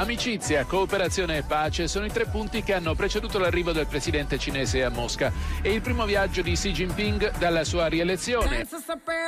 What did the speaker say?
Amicizia, cooperazione e pace sono i 3 punti che hanno preceduto l'arrivo del presidente cinese a Mosca. È il primo viaggio di Xi Jinping dalla sua rielezione.